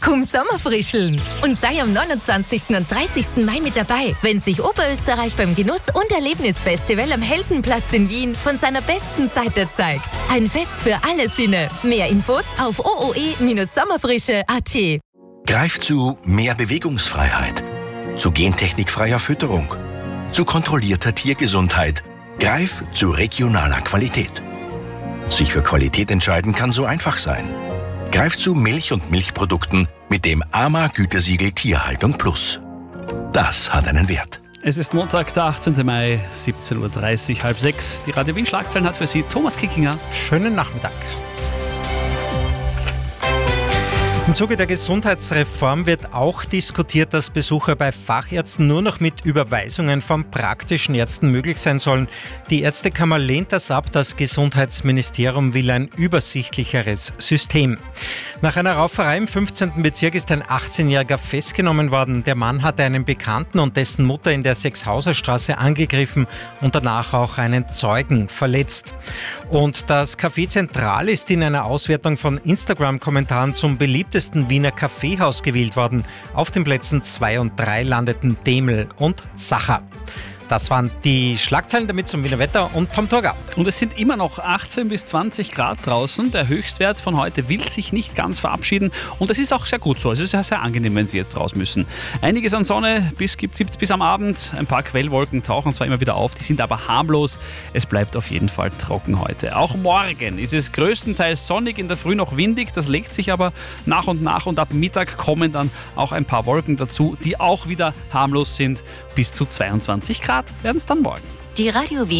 Komm Sommerfrischeln und sei am 29. und 30. Mai mit dabei, wenn sich Oberösterreich beim Genuss- und Erlebnisfestival am Heldenplatz in Wien von seiner besten Seite zeigt. Ein Fest für alle Sinne. Mehr Infos auf ooe-sommerfrische.at. Greif zu mehr Bewegungsfreiheit, zu gentechnikfreier Fütterung, zu kontrollierter Tiergesundheit. Greif zu regionaler Qualität. Sich für Qualität entscheiden kann so einfach sein. Greif zu Milch und Milchprodukten mit dem AMA-Gütesiegel Tierhaltung Plus. Das hat einen Wert. Es ist Montag, der 18. Mai, 17.30 Uhr, 5:30. Die Radio Wien Schlagzeilen hat für Sie Thomas Kickinger. Schönen Nachmittag. Im Zuge der Gesundheitsreform wird auch diskutiert, dass Besucher bei Fachärzten nur noch mit Überweisungen von praktischen Ärzten möglich sein sollen. Die Ärztekammer lehnt das ab. Das Gesundheitsministerium will ein übersichtlicheres System. Nach einer Rauferei im 15. Bezirk ist ein 18-Jähriger festgenommen worden. Der Mann hatte einen Bekannten und dessen Mutter in der Sechshauserstraße angegriffen und danach auch einen Zeugen verletzt. Und das Café Zentral ist in einer Auswertung von Instagram-Kommentaren zum beliebtesten Wiener Kaffeehaus gewählt worden. Auf den Plätzen 2 und 3 landeten Demel und Sacher. Das waren die Schlagzeilen, damit zum Wiener Wetter und Tom Turga. Und es sind immer noch 18 bis 20 Grad draußen. Der Höchstwert von heute will sich nicht ganz verabschieden. Und das ist auch sehr gut so. Es ist ja sehr angenehm, wenn Sie jetzt raus müssen. Einiges an Sonne gibt es bis am Abend. Ein paar Quellwolken tauchen zwar immer wieder auf, die sind aber harmlos. Es bleibt auf jeden Fall trocken heute. Auch morgen ist es größtenteils sonnig, in der Früh noch windig. Das legt sich aber nach und ab Mittag kommen dann auch ein paar Wolken dazu, die auch wieder harmlos sind. Bis zu 22 Grad werden es dann morgen. Die Radio Wien